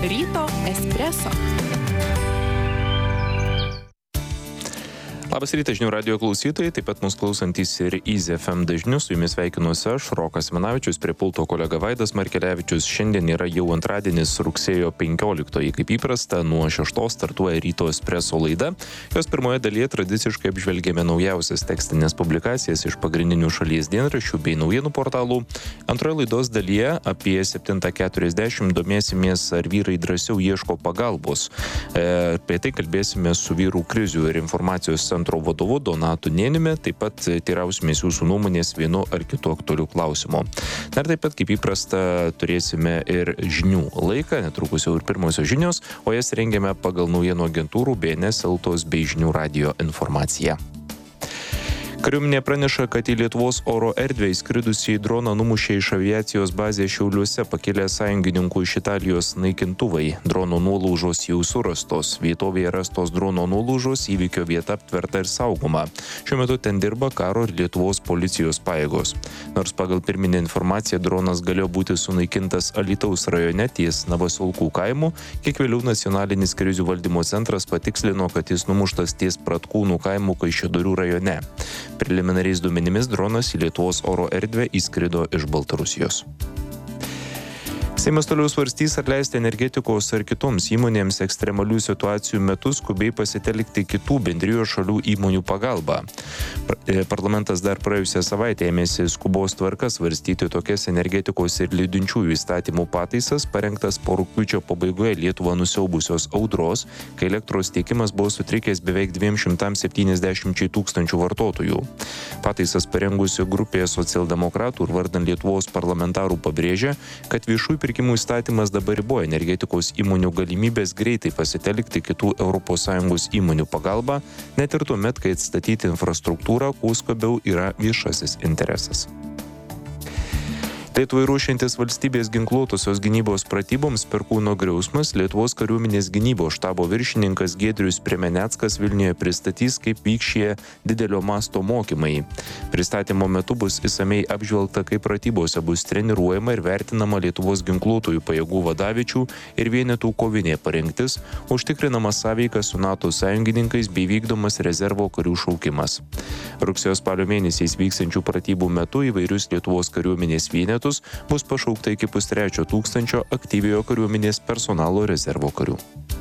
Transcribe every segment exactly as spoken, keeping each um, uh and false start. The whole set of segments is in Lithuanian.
Ryto espreso. Labas rytas žinių radijo klausytojai, taip pat mūsų klausantis ir Easy F M dažniu, su jumis sveikinuosi aš, Rokas Minavičius, prie pulto kolega Vaidas Markelevičius. Šiandien yra jau antradienis rugsėjo penkioliktoji, kaip įprasta, nuo šeštos startuoja Ryto espreso laida. Jos pirmoje dalyje tradiciškai apžvelgėme naujausias tekstinės publikacijas iš pagrindinių šalies dienraščių bei naujienų portalų. Antroje laidos dalyje apie septintą keturiasdešimt domėsimės, ar vyrai drąsiau ieško pagalbos. E, apie tai kalbėsime su vyrų krizių ir informacijos centro vadovu Donatu Nėnimi, taip pat teirausimės jūsų nuomonės vienu ar kitu aktualiu klausimu. Dar taip pat, kaip įprasta, turėsime ir žinių laiką, netrukus jau ir pirmosios žinios, o jas rengiame pagal naujienų agentūrų B N S Eltos bei žinių radijo informaciją. Kariuomenė praneša, kad į Lietuvos oro erdvę įskridusį droną numušė iš aviacijos bazės Šiauliuose pakilę sąjungininkų iš Italijos naikintuvai. Drono nuolaužos jau surastos. Vietovėje rastos drono nuolaužos, įvykio vieta aptverta ir saugoma. Šiuo metu ten dirba karo ir Lietuvos policijos pajėgos. Nors pagal pirminę informaciją dronas galėjo būti sunaikintas Alytaus rajone ties Navasolkų kaimu, kiek vėliau nacionalinis krizių valdymo centras patikslino, kad jis numuštas ties Pratkūnų kaimu Kaišiadorių rajone. Preliminariais duomenimis dronas į Lietuvos oro erdvę įskrido iš Baltarusijos. Seimas toliau svarstys, ar leisti energetikos ar kitoms įmonėms ekstremalių situacijų metu skubiai pasitelkti kitų bendrijos šalių įmonių pagalbą. Parlamentas dar praėjusią savaitę ėmėsi skubos tvarka svarstyti tokias energetikos ir lydinčiųjų įstatymų pataisas, parengtas po rugpjūčio pabaigoje Lietuvą nusiaubusios audros, kai elektros tiekimas buvo sutrikęs beveik dviem šimtams septyniasdešimčiai tūkstančių vartotojų. Pataisas parengusi grupė socialdemokratų ir vardan Lietuvos parlamentarų pabrėžia, kad viešųjų pirkimų įstatymas dabar riboja energetikos įmonių galimybės greitai pasitelkti kitų Europos Sąjungos įmonių pagalbą, net ir tuomet, kai atstatyti infrastruktūrą, kuo skubiau yra viešasis interesas. Lietuvai ruošiantis valstybės ginkluotosios gynybos pratyboms Perkūno griausmas, Lietuvos kariuomenės gynybos štabo viršininkas Giedrius Priemeneckas Vilniuje pristatys, kaip vyks šie didelio masto mokymai. Pristatymo metu bus išsamei apžvelgta, kaip pratybose bus treniruojama ir vertinama Lietuvos ginkluotųjų pajėgų vadaviečių ir vienetų kovinė parengtis, užtikrinama sąveika su NATO sąjungininkais bei vykdomas rezervo karių šaukimas. Rugsėjo spalio mėnesiais vyksiančių pratybų metu įvairius Lietuvos kariuomenės vienetus bus pašaukta iki pustrečio tūkstančio aktyviojo kariuomenės personalo rezervo karių.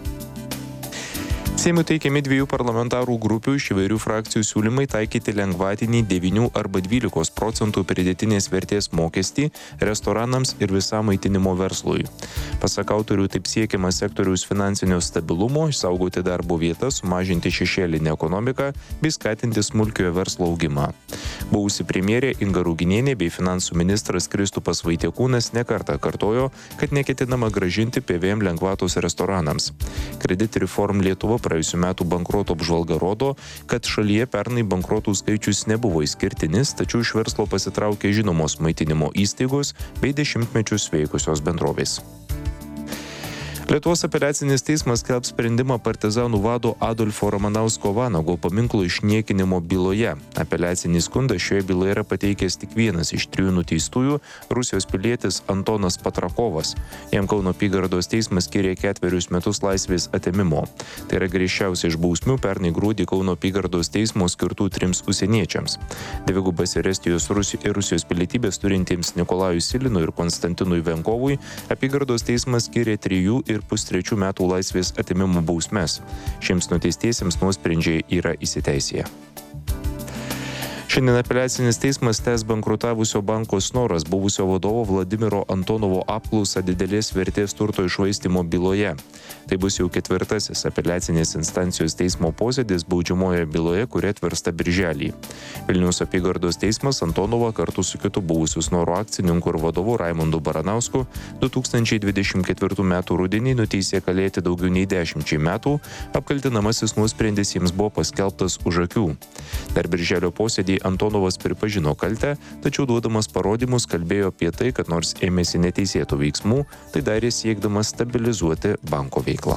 Seimui teikiami dviejų parlamentarų grupių iš įvairių frakcijų siūlymai taikyti lengvatinį devynių arba dvylikos procentų pridėtinės vertės mokestį restoranams ir visam maitinimo verslui. Pasak autorių, taip siekiama sektoriaus finansinio stabilumo, išsaugoti darbo vietas, sumažinti šešėlinę ekonomiką bei skatinti smulkiojo verslo augimą. Buvusi premjerė Inga Ruginienė bei finansų ministras Kristupas Vaitiekūnas nekartą kartojo, kad neketinama grąžinti P V M lengvatos restoranams. Credit Reform Lietuva praėjusių metų bankroto apžvalga rodo, kad šalyje pernai bankrotų skaičius nebuvo išskirtinis, tačiau iš verslo pasitraukė žinomos maitinimo įstaigos bei dešimtmečius veikusios bendrovės. Lietuvos apeliacinis teismas skelbs sprendimą partizanų vado Adolfo Ramanausko Vanago paminklo išniekinimo byloje. Apeliacinį skundą šioje byloje yra pateikęs tik vienas iš trijų nuteistųjų, Rusijos pilietis Antonas Patrakovas. Jam Kauno apygardos teismas skyrė ketverius metus laisvės atėmimo. Tai yra griežčiausia iš bausmių pernai gruodį Kauno apygardos teismo skirtų trims užsieniečiams. Dvigubas ir Estijos ir Rusijos pilietybės turintiems Nikolajui Silinui ir Konstantinui Venkovui apygardos teismas skyrė trijų ir pustrečių metų laisvės atėmimo bausmes. Šiems nuteistiesiems nuosprendžiai yra įsiteisėję. Šiandien apeliacinis teismas tęs bankrutavusio banko Snoras buvusio vadovo Vladimiro Antonovo apklausą didelės vertės turto iššvaistymo byloje. Tai bus jau ketvirtasis apeliacinės instancijos teismo posėdis baudžiamojoje byloje, kuri atversta birželį. Vilniaus apygardos teismas Antonovą kartu su kitu buvusiu Snoro akcininku ir vadovu Raimundu Baranausku du tūkstančiai dvidešimt ketvirtų metų rudenį nuteisė kalėti daugiau nei dešimčiai metų, apkaltinamasis nuosprendis jiems buvo paskelbtas už akių. Dar birželio posėdį Antonovas pripažino kaltę, tačiau duodamas parodymus kalbėjo apie tai, kad nors ėmėsi neteisėtų veiksmų, tai darė siekdamas stabilizuoti banko veiklą.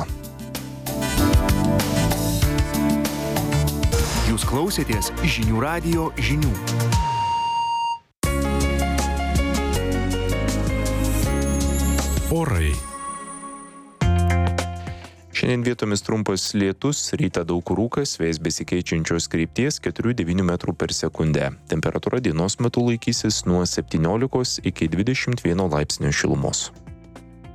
Jūs klausėtės žinių radijo žinių. Orai. Šiandien vietomis trumpas lietus, rytą daug kur rūkas, vėjas besikeičiančios krypties keturi devyni metrų per sekundę. Temperatūra dienos metu laikysis nuo septyniolikos iki dvidešimt vieno laipsnio šilumos.